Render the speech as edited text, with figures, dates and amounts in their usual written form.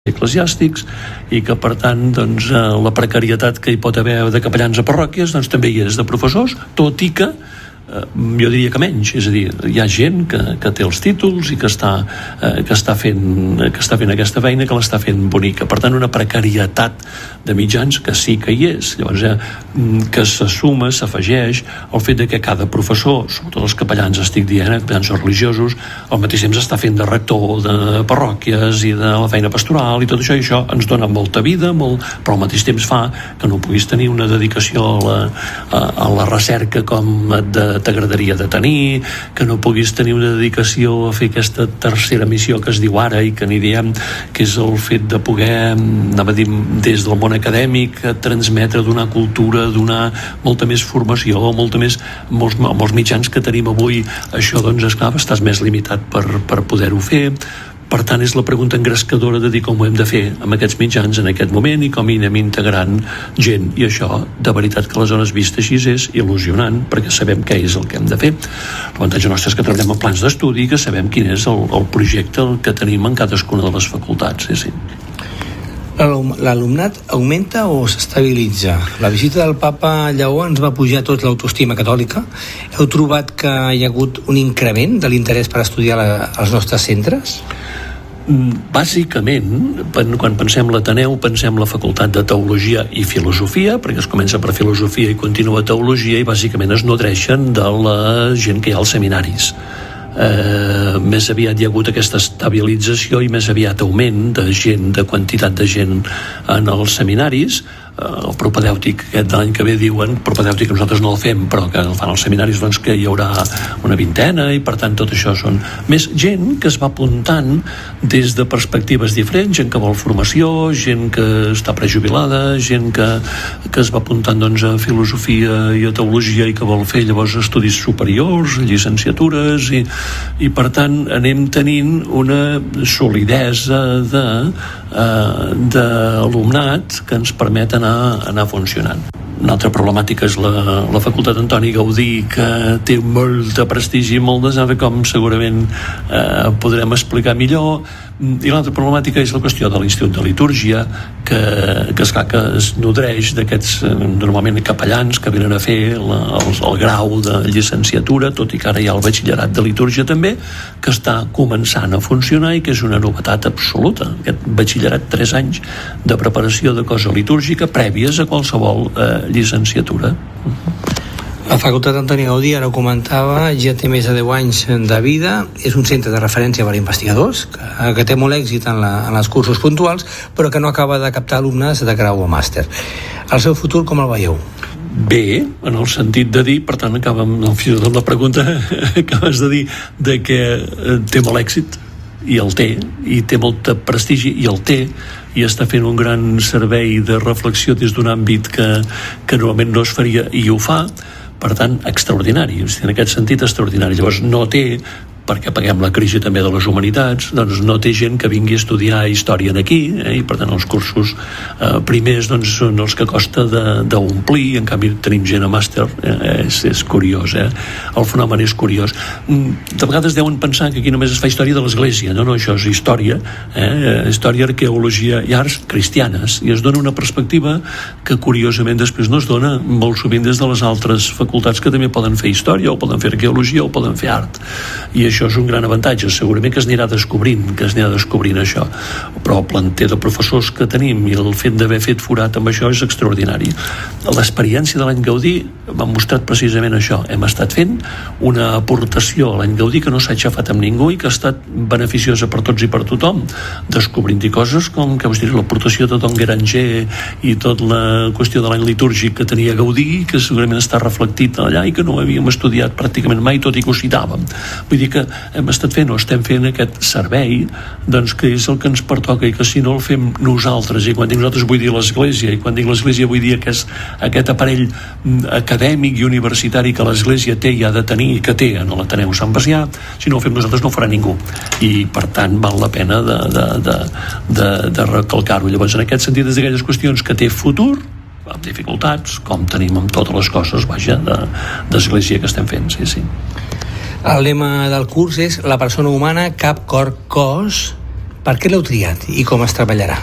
eclesiàstics i que per tant doncs, la precarietat que hi pot haver de capellans a parròquies doncs, també hi és de professors, tot i que jo diria que menys, és a dir, hi ha gent que té els títols i que està fent aquesta feina, que l'està fent bonica. Per tant, una precarietat de mitjans que sí que hi és. Llavors, que se suma, s'afegeix el fet de que cada professor, sobretot els capellans, estic dient, capellans religiosos, al mateix temps està fent de rector de parròquies i de la feina pastoral i tot això, i això ens dona molta vida, però al mateix temps fa que no puguis tenir una dedicació a la recerca com t'agradaria de tenir, que no puguis tenir una dedicació a fer aquesta tercera missió que es diu ara i que n'hi diem, que és el fet de poder, anava a dir, des del món acadèmic, transmetre, donar cultura, donar molta més formació, molts mitjans que tenim avui. Això, doncs, esclar, estàs més limitat per poder-ho fer. Per tant, és la pregunta engrescadora de dir com ho hem de fer amb aquests mitjans en aquest moment i com hi anem integrant gent. I això, de veritat que aleshores vist així és il·lusionant, perquè sabem què és el que hem de fer. L'avantatge nostre és que treballem en plans d'estudi, que sabem quin és el projecte que tenim en cadascuna de les facultats. Sí. L'alumnat augmenta o s'estabilitza? La visita del papa Lleó ens va pujar tot l'autoestima catòlica. Heu trobat que hi ha hagut un increment de l'interès per estudiar als nostres centres? Bàsicament, quan pensem l'Ateneu, pensem la facultat de Teologia i Filosofia, perquè es comença per Filosofia i continua Teologia, i bàsicament es nodreixen de la gent que hi ha als seminaris. Més aviat hi ha hagut aquesta estabilització i més aviat augment de gent, de quantitat de gent en els seminaris. El propedèutic aquest de l'any que ve diuen, propedèutic que nosaltres no el fem però que el fan els seminaris, doncs que hi haurà una vintena, i per tant tot això són més gent que es va apuntant des de perspectives diferents, gent que vol formació, gent que està prejubilada, gent que es va apuntant doncs a filosofia i a teologia i que vol fer llavors estudis superiors, llicenciatures, i per tant anem tenint una solidesa d'alumnat que ens permet anar funcionant. Una altra problemàtica és la facultat Antoni Gaudí, que té molt de prestigi i molt de saber, com segurament podrem explicar millor. I l'altra problemàtica és la qüestió de l'Institut de Litúrgia, que esclar, que es nodreix d'aquests normalment capellans que venen a fer el grau de llicenciatura, tot i que ara hi ha el batxillerat de Litúrgia també, que està començant a funcionar i que és una novetat absoluta. Aquest batxillerat, 3 anys de preparació de cosa litúrgica prèvies a qualsevol llicenciatura. La Facultat Antoni Gaudí, ara ho comentava, ja té més de 10 anys de vida, és un centre de referència per a investigadors, que té molt èxit en els cursos puntuals, però que no acaba de captar alumnes de grau o màster. El seu futur com el veieu? Bé, en el sentit de dir, per tant acaba amb la pregunta que acabes de dir, de que té molt èxit, i el té, i té molt prestigi, i el té, i està fent un gran servei de reflexió des d'un àmbit que normalment no es faria, i ho fa. Per tant, extraordinari, en aquest sentit extraordinari. Llavors no té, perquè paguem la crisi també de les humanitats, doncs no té gent que vingui a estudiar història aquí, i per tant els cursos primers doncs, són els que costa d'omplir, en canvi tenim gent a màster, és curiós, el fenomen és curiós. De vegades deuen pensar que aquí només es fa història de l'Església, no, això és història, història, arqueologia i arts cristianes, i es dona una perspectiva que curiosament després no es dona molt sovint des de les altres facultats que també poden fer història, o poden fer arqueologia, o poden fer art, i això és un gran avantatge. Segurament que es anirà descobrint això, però el planter de professors que tenim i el fet d'haver fet forat amb això és extraordinari. L'experiència de l'any Gaudí m'ha mostrat precisament això. Hem estat fent una aportació a l'any Gaudí que no s'ha aixafat amb ningú i que ha estat beneficiosa per tots i per tothom, descobrint-hi coses com que l'aportació de Don Guéranger i tot la qüestió de l'any litúrgic que tenia Gaudí, que segurament està reflectit allà i que no havíem estudiat pràcticament mai, tot i que ho citàvem. Vull dir que hem estat fent o estem fent aquest servei, doncs que és el que ens pertoca, i que si no el fem nosaltres, i quan dic nosaltres vull dir l'Església, i quan dic l'Església vull dir aquest aparell acadèmic i universitari que l'Església té i ha de tenir, i que té en l'Ateneu Sant Pacià, si no ho fem nosaltres no ho farà ningú, i per tant val la pena de recalcar-ho. Llavors, en aquest sentit, és d'aquelles qüestions que té futur, amb dificultats, com tenim amb totes les coses, d'Església que estem fent, sí. El lema del curs és la persona humana, cap, cor, cos, Per què l'heu triat i com es treballarà?